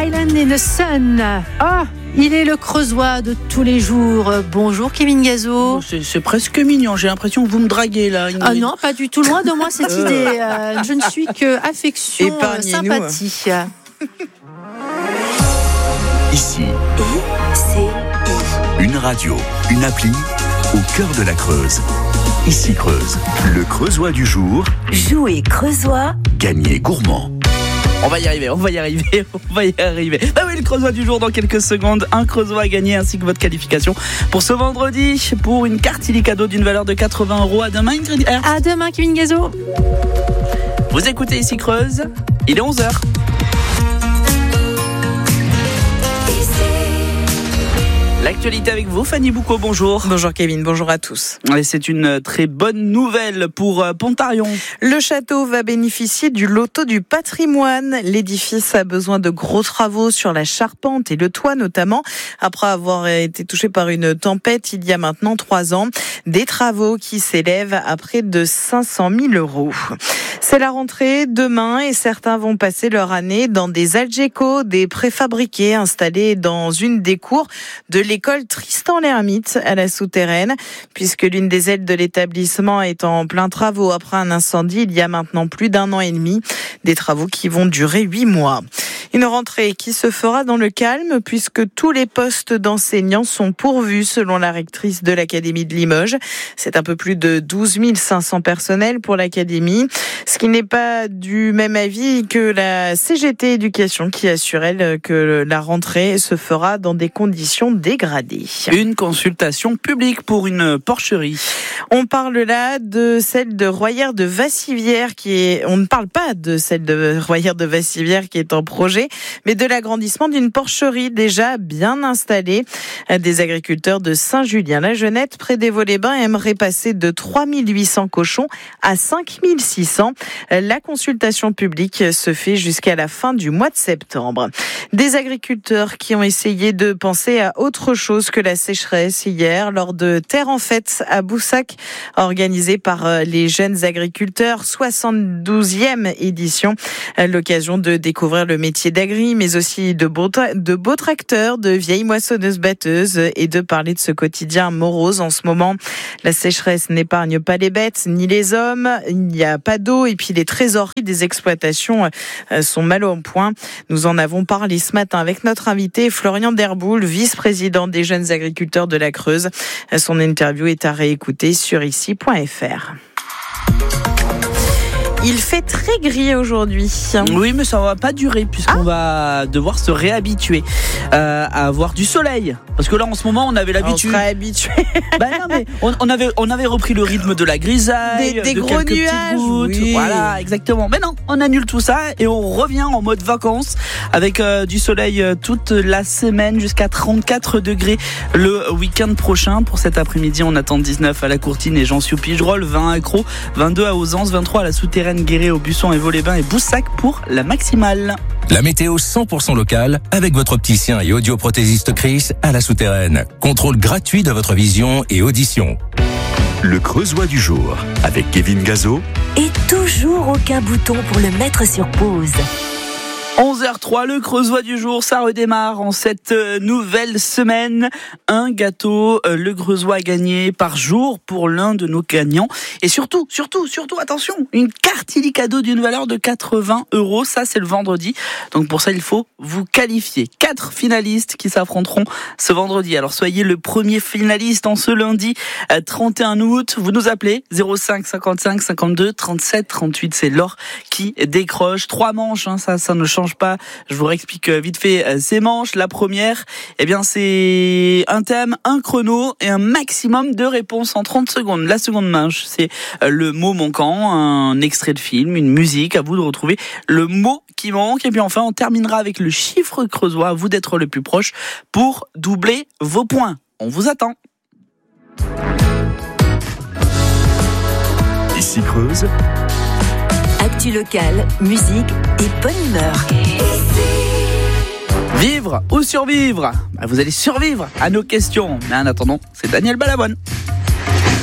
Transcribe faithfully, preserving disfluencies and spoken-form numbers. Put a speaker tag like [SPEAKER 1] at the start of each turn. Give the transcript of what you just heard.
[SPEAKER 1] Island in the Sun. Ah, il est le Creusois de tous les jours. Bonjour Kevin Gazo.
[SPEAKER 2] C'est, c'est presque mignon, j'ai l'impression que vous me draguez là.
[SPEAKER 1] Ah non, pas du tout, loin de moi cette idée. Euh, je ne suis que affection, euh, sympathie.
[SPEAKER 3] Ici,
[SPEAKER 4] I C I.
[SPEAKER 3] une radio, une appli au cœur de la Creuse. Ici Creuse, le Creusois du jour.
[SPEAKER 4] Jouer Creusois.
[SPEAKER 3] Gagner gourmand.
[SPEAKER 2] On va y arriver, on va y arriver, on va y arriver. Bah oui, le Creusois du jour dans quelques secondes. Un Creusois à gagner ainsi que votre qualification pour ce vendredi pour une carte illicadeau d'une valeur de quatre-vingts euros. À demain, Ingrid Hertz.
[SPEAKER 1] À demain, Kevin Gazo.
[SPEAKER 2] Vous écoutez Ici Creuse, il est onze heures. L'actualité avec vous, Fanny Boucaud, bonjour.
[SPEAKER 5] Bonjour Kevin, bonjour à tous.
[SPEAKER 2] Et c'est une très bonne nouvelle pour Pontarion.
[SPEAKER 5] Le château va bénéficier du loto du patrimoine. L'édifice a besoin de gros travaux sur la charpente et le toit notamment, après avoir été touché par une tempête il y a maintenant trois ans. Des travaux qui s'élèvent à près de cinq cent mille euros. C'est la rentrée demain et certains vont passer leur année dans des Algeco, des préfabriqués installés dans une des cours de l'école Tristan l'Hermite à la Souterraine, puisque l'une des ailes de l'établissement est en plein travaux après un incendie il y a maintenant plus d'un an et demi. Des travaux qui vont durer huit mois. Une rentrée qui se fera dans le calme puisque tous les postes d'enseignants sont pourvus selon la rectrice de l'Académie de Limoges. C'est un peu plus de douze mille cinq cents personnels pour l'Académie, ce qui n'est pas du même avis que la C G T Éducation qui assure elle que la rentrée se fera dans des conditions dégradées.
[SPEAKER 2] Une consultation publique pour une porcherie.
[SPEAKER 5] On parle là de celle de Royère de Vassivière qui est, on ne parle pas de celle de Royère de Vassivière qui est en projet, mais de l'agrandissement d'une porcherie déjà bien installée. Des agriculteurs de Saint-Julien-la-Jeunette, près des Vaux-les-Bains, aimeraient passer de trois mille huit cents cochons à cinq mille six cents. La consultation publique se fait jusqu'à la fin du mois de septembre. Des agriculteurs qui ont essayé de penser à autre chose que la sécheresse hier lors de Terre en Fête à Boussac, organisée par les jeunes agriculteurs, soixante-douzième édition. L'occasion de découvrir le métier d'agri, mais aussi de beaux, tra- de beaux tracteurs, de vieilles moissonneuses-batteuses et de parler de ce quotidien morose en ce moment. La sécheresse n'épargne pas les bêtes ni les hommes, il n'y a pas d'eau et puis les trésoreries des exploitations sont mal au point. Nous en avons parlé ce matin avec notre invité Florian Derboul, vice-président des jeunes agriculteurs de la Creuse. Son interview est à réécouter sur ici point f r. Il fait très gris aujourd'hui.
[SPEAKER 2] Oui, mais ça va pas durer puisqu'on ah. va devoir se réhabituer euh, à avoir du soleil. Parce que là, en ce moment, on avait l'habitude.
[SPEAKER 5] On serait habitué.
[SPEAKER 2] Ben non, mais on, on avait, on avait repris le rythme de la grisaille,
[SPEAKER 5] des, des
[SPEAKER 2] de
[SPEAKER 5] gros
[SPEAKER 2] quelques
[SPEAKER 5] nuages.
[SPEAKER 2] petites gouttes.
[SPEAKER 5] Oui.
[SPEAKER 2] Voilà, exactement. Mais non, on annule tout ça et on revient en mode vacances avec euh, du soleil euh, toute la semaine jusqu'à trente-quatre degrés le week-end prochain. Pour cet après-midi, on attend dix-neuf à la Courtine et Jean-Sioux-Pigerolles, vingt à Crau, vingt-deux à Ausence, vingt-trois à la Souterraine, Guéret, Aubusson et Vaux-les-Bains et Boussac pour la maximale.
[SPEAKER 6] La météo cent pour cent locale avec votre opticien et audioprothésiste Chris à la Souterraine. Contrôle gratuit de votre vision et audition.
[SPEAKER 3] Le Creusois du jour avec Kevin Gazo.
[SPEAKER 4] Et toujours aucun bouton pour le mettre sur pause.
[SPEAKER 2] onze heures trois, le Creusois du jour, ça redémarre en cette nouvelle semaine. Un gâteau, le Creusois a gagné par jour pour l'un de nos gagnants. Et surtout, surtout, surtout, attention, une carte illicadeau d'une valeur de quatre-vingts euros. Ça, c'est le vendredi. Donc pour ça, il faut vous qualifier. Quatre finalistes qui s'affronteront ce vendredi. Alors soyez le premier finaliste en ce lundi trente et un août. Vous nous appelez zéro cinq cinquante-cinq cinquante-deux trente-sept trente-huit. C'est Laure qui décroche. Trois manches, hein, ça, ça ne change pas. Je vous réexplique vite fait ces manches. La première, eh bien, c'est un thème, un chrono et un maximum de réponses en trente secondes. La seconde manche, c'est le mot manquant, un extrait de film, une musique. À vous de retrouver le mot qui manque. Et puis enfin, on terminera avec le chiffre creusois. À vous d'être le plus proche pour doubler vos points. On vous attend.
[SPEAKER 3] Ici Creuse.
[SPEAKER 4] Actu locale, musique et bonne humeur.
[SPEAKER 2] Vivre ou survivre ? Bah, vous allez survivre à nos questions. Mais en attendant, c'est Daniel Balavoine.